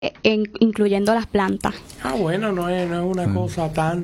incluyendo las plantas. Bueno, no es una cosa tan.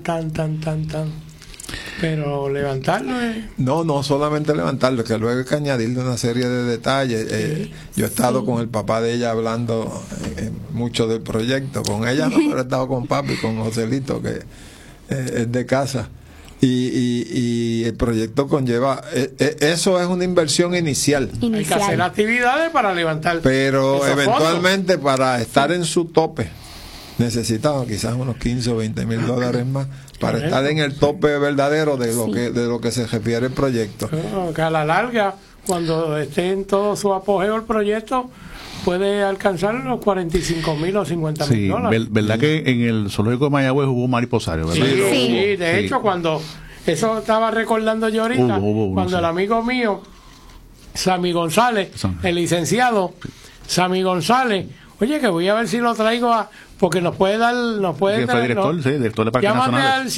Pero levantarlo es... No solamente levantarlo, que luego hay que añadirle una serie de detalles. Yo he estado con el papá de ella hablando mucho del proyecto, con ella no, pero he estado con papi, con Joselito, que es de casa. Y el proyecto conlleva, eso es una inversión inicial. Hay que hacer actividades para levantar. Pero eventualmente fondos. Para estar en su tope necesitamos quizás unos 15 o 20 mil dólares más para estar en el tope verdadero de lo que se refiere el proyecto. Que a la larga, cuando esté en todo su apogeo el proyecto, puede alcanzar los 45,000 o 50,000 dólares. ¿Verdad que en el zoológico de Mayagüez hubo un mariposario? ¿Verdad? Sí, de hecho, cuando eso estaba recordando yo ahorita, cuando el amigo mío, Sammy González, el licenciado Sammy González, oye, que voy a ver si lo traigo porque nos puede dar, fue director de Parques Nacionales. Llámate al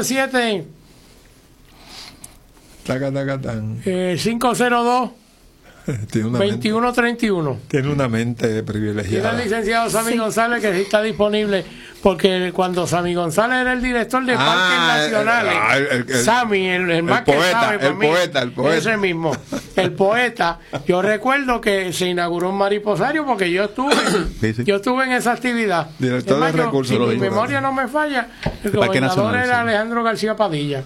787 502 2131. Tiene una mente privilegiada. Tiene el licenciado Sammy González, que sí está disponible, porque cuando Sammy González era el director de Parques Nacionales, Sammy, el más que sabe por mí, el poeta. Ese mismo, el poeta. Yo recuerdo que se inauguró un mariposario porque yo estuve en esa actividad. Director de recursos. Si mi memoria no me falla, el gobernador era Alejandro García Padilla.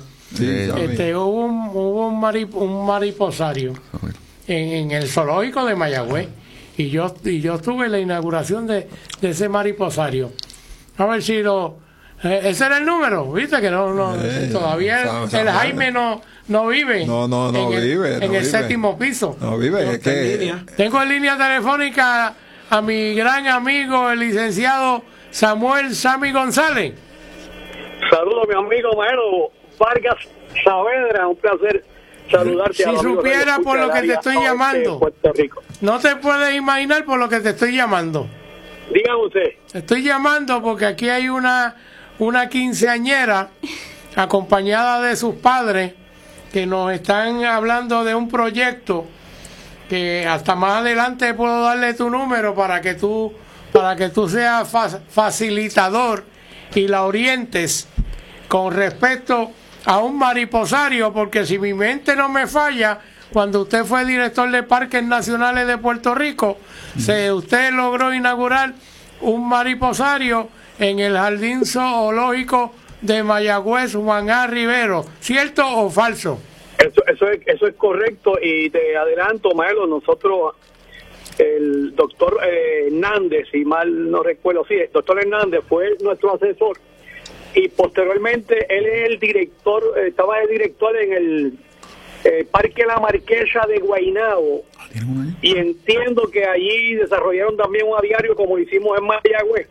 Hubo un mariposario en el zoológico de Mayagüez, y yo estuve en la inauguración de ese mariposario. A ver si ese era el número, viste que todavía el Jaime no vive. No vive en el séptimo piso. No vive, Tengo en línea telefónica a mi gran amigo, el licenciado Samuel Sammy González. Saludos, mi amigo Maero Vargas Saavedra, un placer saludarte. Si supiera por lo que te estoy llamando, no te puedes imaginar por lo que te estoy llamando. Dígame usted. Te estoy llamando porque aquí hay una quinceañera acompañada de sus padres que nos están hablando de un proyecto que hasta más adelante puedo darle tu número para que tú seas facilitador y la orientes con respecto a un mariposario, porque si mi mente no me falla, cuando usted fue director de Parques Nacionales de Puerto Rico, usted logró inaugurar un mariposario en el Jardín Zoológico de Mayagüez, Juan A. Rivero. ¿Cierto o falso? Eso es correcto, y te adelanto, Maelo, nosotros, el doctor Hernández, si mal no recuerdo, el doctor Hernández fue nuestro asesor, y posteriormente él es el director, estaba de director en el Parque La Marquesa de Guaynabo, y entiendo que allí desarrollaron también un aviario como hicimos en Mayagüez.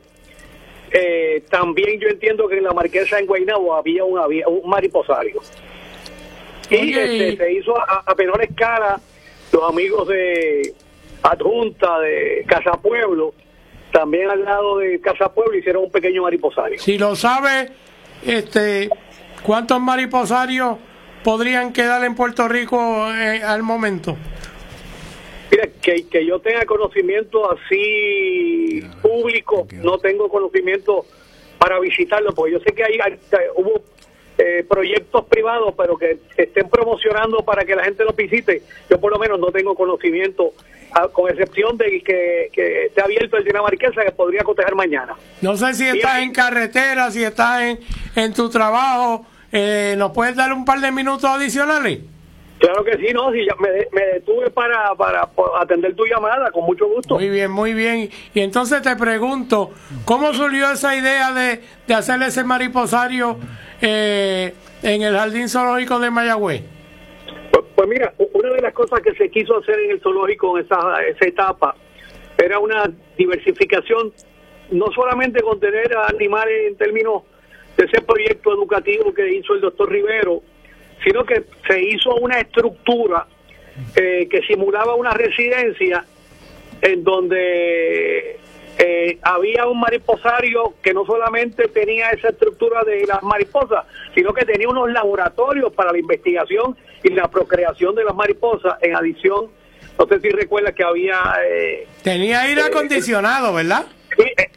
También yo entiendo que en La Marquesa en Guaynabo había un mariposario, y se hizo a menor escala. Los amigos de Adjunta de Casa Pueblo, también al lado de Casa Pueblo, hicieron un pequeño mariposario. Si lo sabe, ¿cuántos mariposarios podrían quedar en Puerto Rico al momento? Mira, que yo tenga conocimiento así público, no tengo conocimiento para visitarlo, porque yo sé que hubo proyectos privados, pero que estén promocionando para que la gente los visite. Yo por lo menos no tengo conocimiento, con excepción de que esté abierto el Dinamarquesa, que podría cotejar mañana. No sé si estás en carretera, si estás en tu trabajo, ¿nos puedes dar un par de minutos adicionales? Claro que sí, no, si ya me detuve para atender tu llamada, con mucho gusto. Muy bien. Y entonces te pregunto, ¿cómo surgió esa idea de hacer ese mariposario en el Jardín Zoológico de Mayagüez? Pues mira, una de las cosas que se quiso hacer en el zoológico en esa etapa era una diversificación, no solamente con tener animales en términos de ese proyecto educativo que hizo el doctor Rivero, sino que se hizo una estructura que simulaba una residencia en donde había un mariposario que no solamente tenía esa estructura de las mariposas, sino que tenía unos laboratorios para la investigación y la procreación de las mariposas. En adición, no sé si recuerdas que había... tenía aire acondicionado, ¿verdad? Sí,